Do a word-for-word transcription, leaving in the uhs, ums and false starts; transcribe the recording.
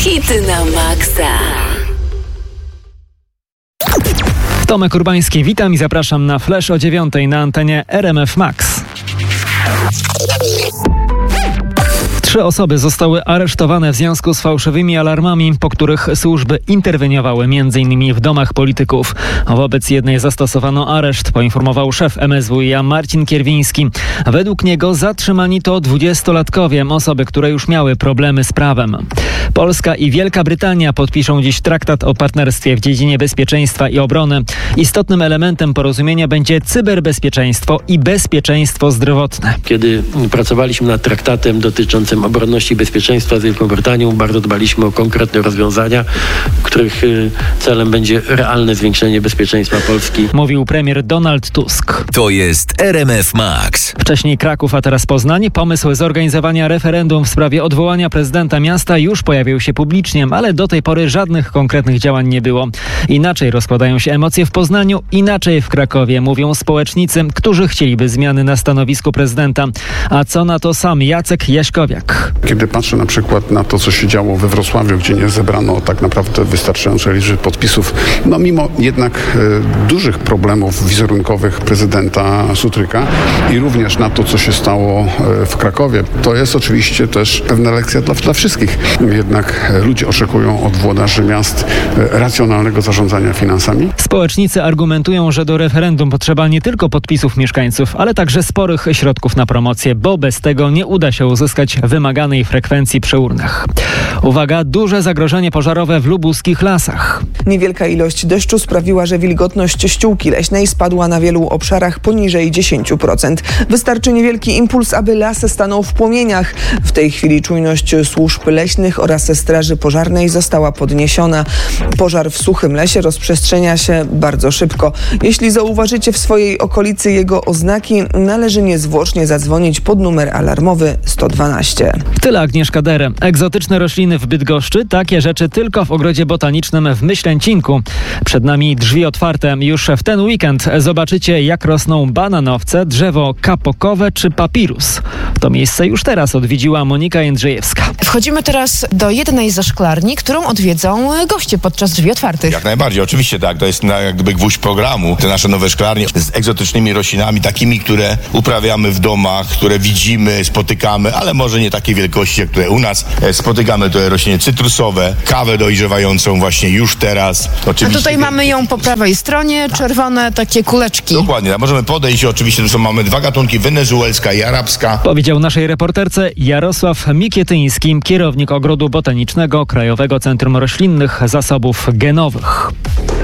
Hity na maksa. Tomek Urbański, witam i zapraszam na Flash o dziewiątej na antenie R M F Max. Trzy osoby zostały aresztowane w związku z fałszywymi alarmami, po których służby interweniowały między innymi w domach polityków. Wobec jednej zastosowano areszt, poinformował szef M S W i a Marcin Kierwiński. Według niego zatrzymani to dwudziestolatkowie, osoby, które już miały problemy z prawem. Polska i Wielka Brytania podpiszą dziś traktat o partnerstwie w dziedzinie bezpieczeństwa i obrony. Istotnym elementem porozumienia będzie cyberbezpieczeństwo i bezpieczeństwo zdrowotne. Kiedy pracowaliśmy nad traktatem dotyczącym obronności i bezpieczeństwa z Wielką Brytanią, bardzo dbaliśmy o konkretne rozwiązania, których celem będzie realne zwiększenie bezpieczeństwa Polski. Mówił premier Donald Tusk. To jest R M F Max. Wcześniej Kraków, a teraz Poznań. Pomysł zorganizowania referendum w sprawie odwołania prezydenta miasta już pojawił się publicznie, ale do tej pory żadnych konkretnych działań nie było. Inaczej rozkładają się emocje w Poznaniu, inaczej w Krakowie, mówią społecznicy, którzy chcieliby zmiany na stanowisku prezydenta. A co na to sam Jacek Jaśkowiak? Kiedy patrzę na przykład na to, co się działo we Wrocławiu, gdzie nie zebrano tak naprawdę wystarczającej liczby podpisów, no mimo jednak e, dużych problemów wizerunkowych prezydenta Sutryka i również na to, co się stało e, w Krakowie, to jest oczywiście też pewna lekcja dla, dla wszystkich. Jednak e, ludzie oczekują od włodarzy miast e, racjonalnego zarządzania finansami. Społecznicy argumentują, że do referendum potrzeba nie tylko podpisów mieszkańców, ale także sporych środków na promocję, bo bez tego nie uda się uzyskać wymaganej frekwencji przy urnach. Uwaga, duże zagrożenie pożarowe w lubuskich lasach. Niewielka ilość deszczu sprawiła, że wilgotność ściółki leśnej spadła na wielu obszarach poniżej dziesięć procent. Wystarczy niewielki impuls, aby las stanął w płomieniach. W tej chwili czujność służb leśnych oraz straży pożarnej została podniesiona. Pożar w suchym lesie rozprzestrzenia się bardzo szybko. Jeśli zauważycie w swojej okolicy jego oznaki, należy niezwłocznie zadzwonić pod numer alarmowy sto dwanaście. Tyle Agnieszka Dere. Egzotyczne rośliny w Bydgoszczy, takie rzeczy tylko w ogrodzie botanicznym w Myślęcinku. Przed nami drzwi otwarte. Już w ten weekend zobaczycie, jak rosną bananowce, drzewo kapokowe czy papirus. To miejsce już teraz odwiedziła Monika Jędrzejewska. Wchodzimy teraz do jednej ze szklarni, którą odwiedzą goście podczas drzwi otwartych. Jak najbardziej, oczywiście tak. To jest na, jak gdyby gwóźdź programu. Te nasze nowe szklarnie z egzotycznymi roślinami, takimi, które uprawiamy w domach, które widzimy, spotykamy, ale może nie takiej wielkości, jak tutaj u nas. Spotykamy tutaj rośliny cytrusowe, kawę dojrzewającą właśnie już teraz. Oczywiście. A tutaj mamy ją po prawej stronie, tak. Czerwone takie kuleczki. Dokładnie, możemy podejść. Oczywiście tu mamy dwa gatunki, wenezuelska i arabska. Powiedział naszej reporterce Jarosław Mikietyński, kierownik Ogrodu Botanicznego Krajowego Centrum Roślinnych Zasobów Genowych.